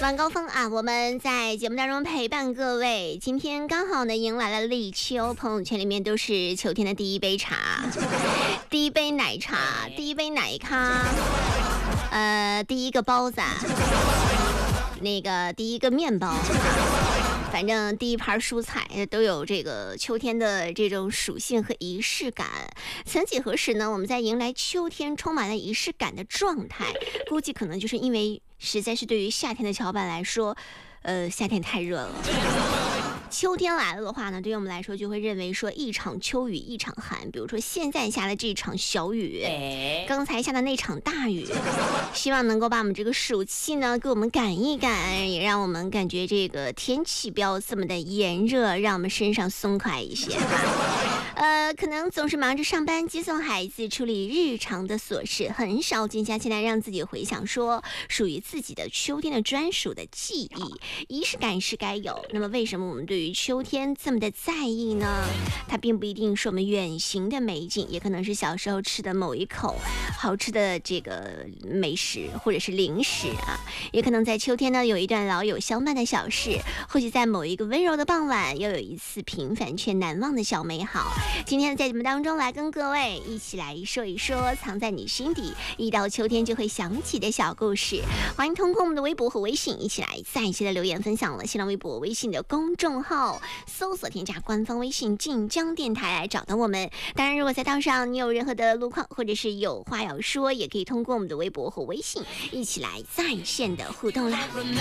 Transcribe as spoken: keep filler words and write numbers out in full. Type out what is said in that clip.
晚高峰啊，我们在节目当中陪伴各位。今天刚好呢迎来了立秋，朋友圈里面都是秋天的第一杯茶，第一杯奶茶，第一杯奶咖，呃，第一个包子，那个第一个面包。反正第一盘蔬菜都有这个秋天的这种属性和仪式感。曾几何时呢，我们在迎来秋天充满了仪式感的状态，估计可能就是因为实在是对于夏天的小板来说，呃，夏天太热了。秋天来了的话呢，对于我们来说就会认为说一场秋雨一场寒，比如说现在下的这场小雨，刚才下的那场大雨，希望能够把我们这个暑气呢给我们赶一赶，也让我们感觉这个天气不要这么的炎热，让我们身上松快一些。呃，可能总是忙着上班、接送孩子、处理日常的琐事，很少静下心来让自己回想说属于自己的秋天的专属的记忆。仪式感是该有，那么为什么我们对于秋天这么的在意呢？它并不一定是我们远行的美景，也可能是小时候吃的某一口好吃的这个美食或者是零食啊，也可能在秋天呢有一段老友相伴的小事，或许在某一个温柔的傍晚又有一次平凡却难忘的小美好。今天在节目当中来跟各位一起来说一说藏在你心底一到秋天就会想起的小故事。欢迎通过我们的微博和微信一起来在一起的留言分享了。新浪微博、微信的公众号搜索添加官方微信晋江电台来找到我们。当然如果在道上你有任何的路况或者是有话要说，也可以通过我们的微博和微信一起来在线的互动啦。